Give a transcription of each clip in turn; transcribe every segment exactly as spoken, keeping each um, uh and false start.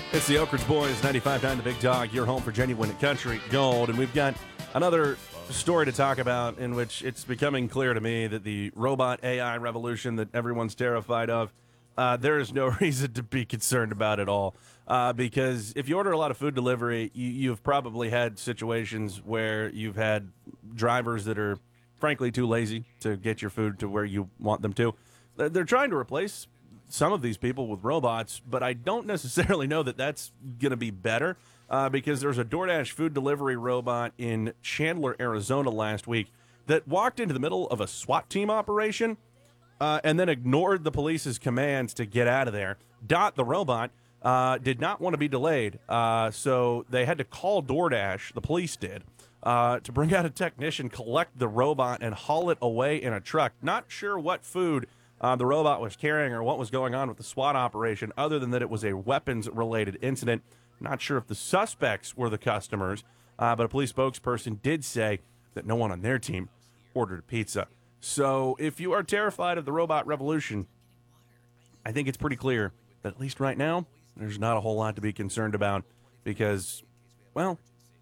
It's the Oak Ridge Boys, ninety-five point nine The Big Dog, your home for genuine country gold. And we've got another story to talk about in which it's becoming clear to me that the robot A I revolution that everyone's terrified of, uh, there is no reason to be concerned about at all. Uh, because if you order a lot of food delivery, you, you've probably had situations where you've had drivers that are, frankly, too lazy to get your food to where you want them to. They're trying to replace some of these people with robots, but I don't necessarily know that that's going to be better uh, because there's a DoorDash food delivery robot in Chandler, Arizona last week that walked into the middle of a SWAT team operation uh, and then ignored the police's commands to get out of there. Dot, the robot, uh, did not want to be delayed, uh, so they had to call DoorDash, the police did, uh, to bring out a technician, collect the robot, and haul it away in a truck. Not sure what food Uh, the robot was carrying or what was going on with the SWAT operation, other than that it was a weapons-related incident. Not sure if the suspects were the customers, uh, but a police spokesperson did say that no one on their team ordered a pizza. So if you are terrified of the robot revolution, I think it's pretty clear that at least right now, there's not a whole lot to be concerned about because, well,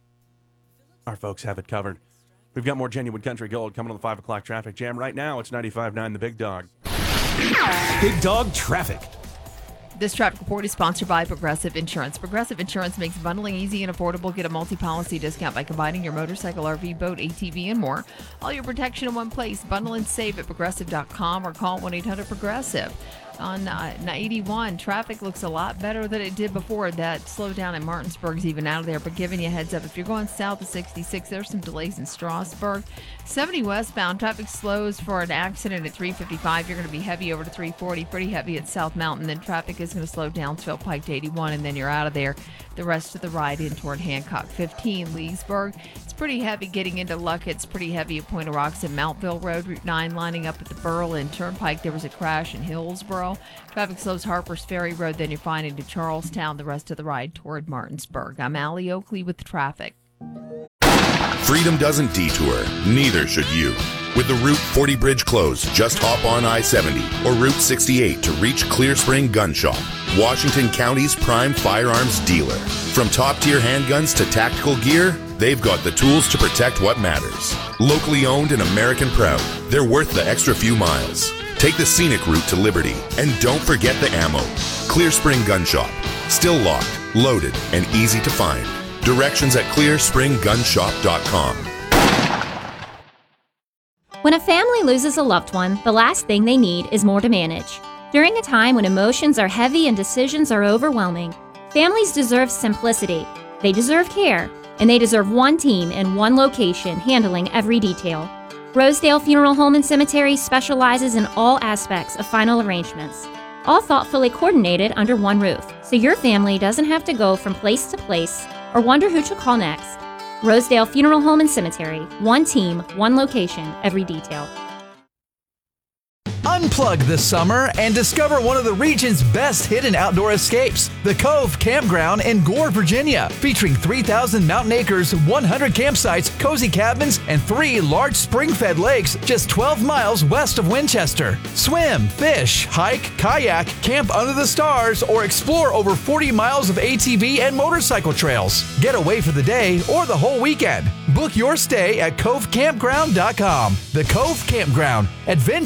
our folks have it covered. We've got more genuine country gold coming on the five o'clock traffic jam. Right now, it's ninety-five point nine The Big Dog. Big Dog Traffic. This traffic report is sponsored by Progressive Insurance. Progressive Insurance makes bundling easy and affordable. Get a multi-policy discount by combining your motorcycle, R V, boat, A T V, and more. All your protection in one place. Bundle and save at progressive dot com or call one eight hundred progressive. On uh, eighty-one, traffic looks a lot better than it did before. That slowdown in Martinsburg's even out of there, but giving you a heads up, if you're going south of sixty-six, there's some delays in Strasburg. seventy westbound, traffic slows for an accident at three fifty-five. You're going to be heavy over to three forty, pretty heavy at South Mountain. Then traffic is going to slow down Phil Pike to eighty-one, and then you're out of there. The rest of the ride in toward Hancock. fifteen, Leesburg. It's pretty heavy getting into Luckett. It's pretty heavy at Point of Rocks and Mountville Road. Route nine lining up at the Berlin Turnpike. There was a crash in Hillsboro. Traffic slows Harper's Ferry Road. Then you're fine into Charlestown. The rest of the ride toward Martinsburg. I'm Allie Oakley with the traffic. Freedom doesn't detour, neither should you. With the Route forty bridge closed, just hop on I seventy or Route sixty-eight to reach Clear Spring Gun Shop, Washington County's prime firearms dealer. From top-tier handguns to tactical gear, they've got the tools to protect what matters. Locally owned and American proud, they're worth the extra few miles. Take the scenic route to Liberty, and don't forget the ammo. Clear Spring Gun Shop, still locked, loaded, and easy to find. Directions at clear spring gun shop dot com. When a family loses a loved one, the last thing they need is more to manage. During a time when emotions are heavy and decisions are overwhelming, families deserve simplicity, they deserve care, and they deserve one team in one location handling every detail. Rosedale Funeral Home and Cemetery specializes in all aspects of final arrangements, all thoughtfully coordinated under one roof, so your family doesn't have to go from place to place or wonder who to call next. Rosedale Funeral Home and Cemetery. One team, one location, every detail. Unplug this summer and discover one of the region's best hidden outdoor escapes, the Cove Campground in Gore, Virginia, featuring three thousand mountain acres, one hundred campsites, cozy cabins, and three large spring-fed lakes just twelve miles west of Winchester. Swim, fish, hike, kayak, camp under the stars, or explore over forty miles of A T V and motorcycle trails. Get away for the day or the whole weekend. Book your stay at cove campground dot com. The Cove Campground. Adventure